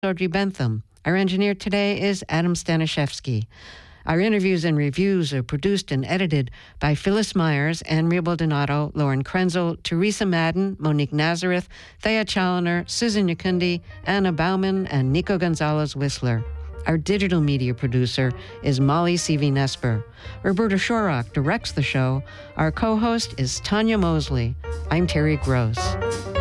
Audrey Bentham. Our engineer today is Adam Staniszewski. Our interviews and reviews are produced and edited by Phyllis Myers, Anne-Marie Baldonado, Lauren Krenzel, Teresa Madden, Monique Nazareth, Thea Challoner, Susan Yakundi, Anna Bauman, and Nico Gonzalez-Whistler. Our digital media producer is Molly Seavey-Nesper. Roberta Shorrock directs the show. Our co-host is Tanya Mosley. I'm Terry Gross.